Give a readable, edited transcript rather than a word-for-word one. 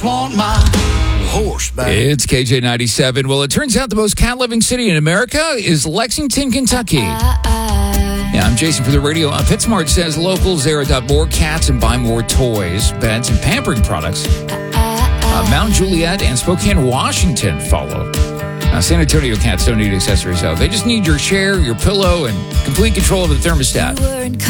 Want my horse back. It's KJ97. Well, it turns out the most cat-loving city in America is Lexington, Kentucky. Yeah, I'm Jason for the radio. PetSmart says locals there adopt more cats and buy more toys, beds, and pampering products. Mount Juliet and Spokane, Washington follow. San Antonio cats don't need accessories, though. They just need your chair, your pillow, and complete control of the thermostat.